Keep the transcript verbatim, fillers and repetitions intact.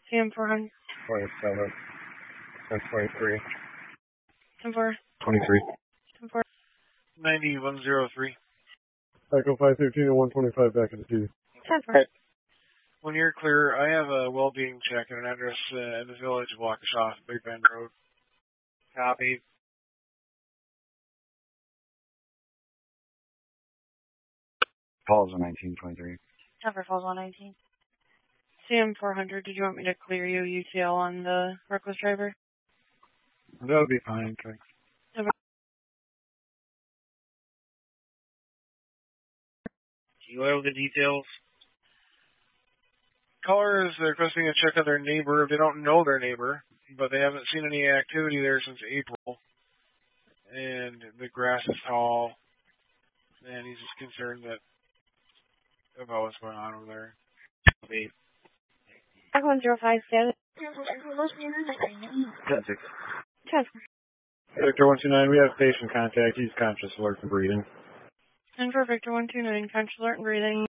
C M four hundred. twenty-seven. ten twenty-three. ten four. twenty-three. ten four. ninety, one oh three. Echo five thirteen and one twenty-five back in the T. ten four. When you're clear, I have a well-being check and an address uh, in the village of Waukesha, Big Bend Road. Copy. Falls on nineteen twenty-three. ten four falls on nineteen. C M four hundred, did you want me to clear you U T L on the reckless driver? That would be fine, thanks. ten four. Do you have the details? Caller is requesting a check on their neighbor. They don't know their neighbor, but they haven't seen any activity there since April. And the grass is tall, and he's just concerned that about what's going on over there. Wait. Echo one zero five status. ten six. ten four. Victor one two nine, we have station contact. He's conscious, alert for breathing. ten four Victor one two nine, conscious alert and breathing.